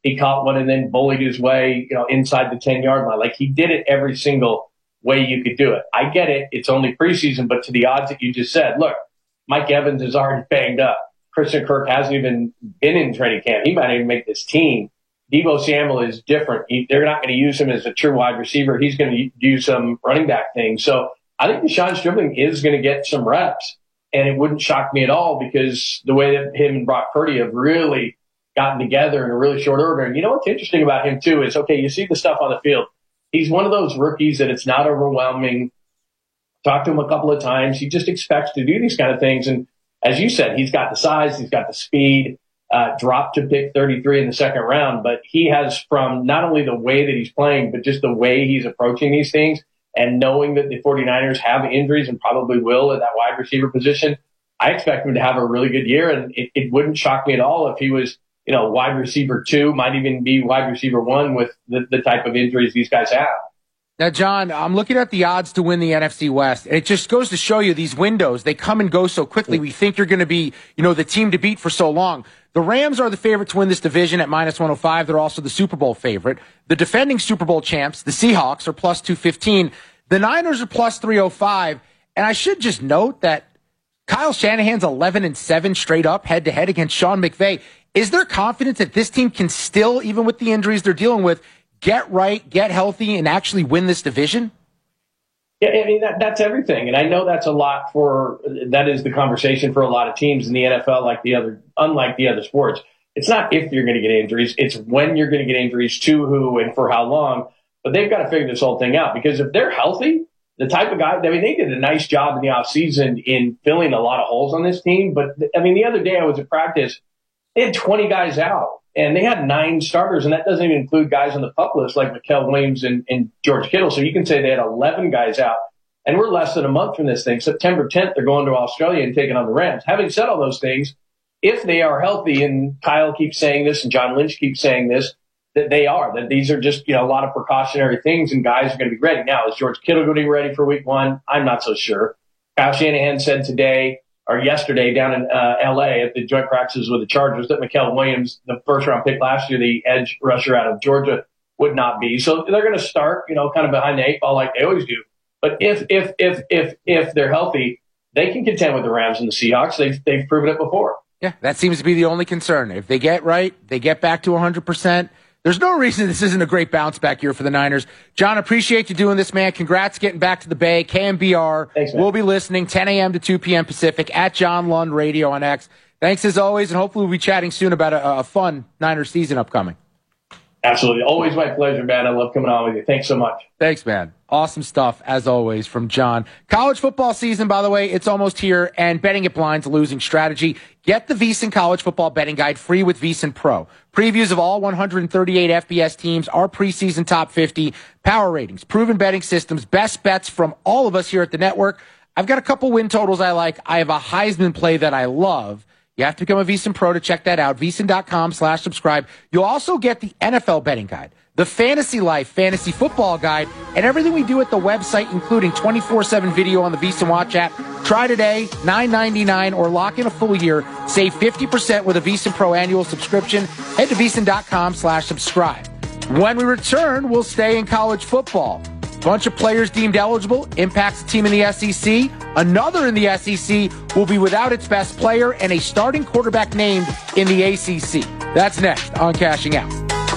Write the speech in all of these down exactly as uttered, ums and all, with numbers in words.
he caught one and then bullied his way, you know, inside the ten-yard line. Like, he did it every single way you could do it. I get it. It's only preseason, but to the odds that you just said, look, Mike Evans is already banged up. Christian Kirk hasn't even been in training camp. He might not even make this team. Deebo Samuel is different. He, they're not going to use him as a true wide receiver. He's going to do some running back things. So I think Deshaun Stribling is going to get some reps, and it wouldn't shock me at all because the way that him and Brock Purdy have really gotten together in a really short order. And you know what's interesting about him too is, okay, you see the stuff on the field. He's one of those rookies that it's not overwhelming. Talked to him a couple of times. He just expects to do these kind of things. And as you said, he's got the size, he's got the speed, uh, dropped to pick thirty-three in the second round. But he has, from not only the way that he's playing, but just the way he's approaching these things and knowing that the 49ers have injuries and probably will at that wide receiver position, I expect him to have a really good year. And it, it wouldn't shock me at all if he was, you know, wide receiver two, might even be wide receiver one with the, the type of injuries these guys have. Now, John, I'm looking at the odds to win the N F C West. It just goes to show you these windows. They come and go so quickly. We think you're going to be, you know, the team to beat for so long. The Rams are the favorite to win this division at minus one oh five. They're also the Super Bowl favorite. The defending Super Bowl champs, the Seahawks, are plus two fifteen. The Niners are plus three oh five. And I should just note that Kyle Shanahan's eleven and seven straight up head to head against Sean McVay. Is there confidence that this team can still, even with the injuries they're dealing with, get right, get healthy, and actually win this division? Yeah, I mean, that, that's everything. And I know that's a lot for, that is the conversation for a lot of teams in the N F L, like the other, unlike the other sports. It's not if you're going to get injuries, it's when you're going to get injuries, to who and for how long. But they've got to figure this whole thing out, because if they're healthy, the type of guy, I mean, they did a nice job in the offseason in filling a lot of holes on this team. But I mean, the other day I was at practice, they had twenty guys out. And they had nine starters, and that doesn't even include guys on the PUP list like Mikael Williams and, and George Kittle. So you can say they had eleven guys out. And we're less than a month from this thing. September tenth, they're going to Australia and taking on the Rams. Having said all those things, if they are healthy, and Kyle keeps saying this and John Lynch keeps saying this, that they are, that these are just, you know, a lot of precautionary things and guys are going to be ready. Now, is George Kittle going to be ready for week one? I'm not so sure. Kyle Shanahan said today, or yesterday down in uh, L A at the joint practices with the Chargers, that Mikael Williams, the first round pick last year, the edge rusher out of Georgia, would not be. So they're going to start, you know, kind of behind the eight ball like they always do. But if, if, if, if, if they're healthy, they can contend with the Rams and the Seahawks. They've, they've proven it before. Yeah, that seems to be the only concern. If they get right, they get back to one hundred percent. There's no reason this isn't a great bounce back year for the Niners. John, appreciate you doing this, man. Congrats getting back to the Bay. K M B R. Thanks, man. We'll be listening ten a.m. to two p.m. Pacific at John Lund Radio on X. Thanks as always, and hopefully we'll be chatting soon about a, a fun Niners season upcoming. Absolutely. Always my pleasure, man. I love coming on with you. Thanks so much. Thanks, man. Awesome stuff, as always, from John. College football season, by the way, it's almost here, and betting at blind's a losing strategy. Get the VSiN College Football Betting Guide free with VSiN Pro. Previews of all one hundred thirty-eight F B S teams, our preseason top fifty, power ratings, proven betting systems, best bets from all of us here at the network. I've got a couple win totals I like. I have a Heisman play that I love. You have to become a VSiN Pro to check that out. VSiN.com slash subscribe. You'll also get the N F L Betting Guide, the Fantasy Life Fantasy Football Guide, and everything we do at the website, including twenty-four seven video on the VSiN Watch app. Try today, nine ninety-nine, or lock in a full year. Save fifty percent with a VSiN Pro annual subscription. Head to VSiN.com slash subscribe. When we return, we'll stay in college football. Bunch of players deemed eligible impacts the team in the S E C. Another in the S E C will be without its best player and a starting quarterback named in the A C C. That's next on Cashing Out.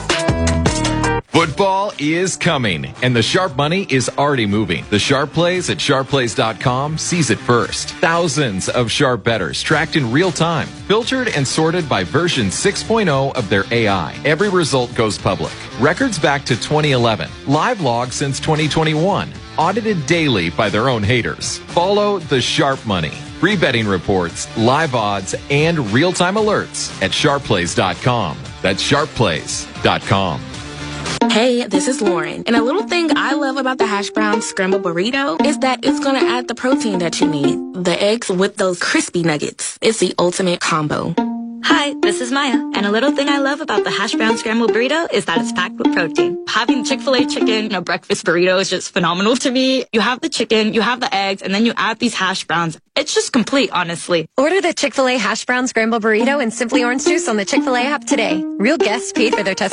Football is coming, and the sharp money is already moving. The Sharp Plays at sharp plays dot com sees it first. Thousands of sharp bettors tracked in real time, filtered and sorted by version six point oh of their A I. Every result goes public. Records back to twenty eleven. Live logs since twenty twenty-one. Audited daily by their own haters. Follow the sharp money. Free betting reports, live odds, and real-time alerts at sharp plays dot com. That's sharp plays dot com. Hey, this is Lauren. And a little thing I love about the hash brown scramble burrito is that it's going to add the protein that you need. The eggs with those crispy nuggets. It's the ultimate combo. Hi, this is Maya. And a little thing I love about the hash brown scramble burrito is that it's packed with protein. Having Chick-fil-A chicken in a breakfast burrito is just phenomenal to me. You have the chicken, you have the eggs, and then you add these hash browns. It's just complete, honestly. Order the Chick-fil-A hash brown scramble burrito and Simply Orange Juice on the Chick-fil-A app today. Real guests paid for their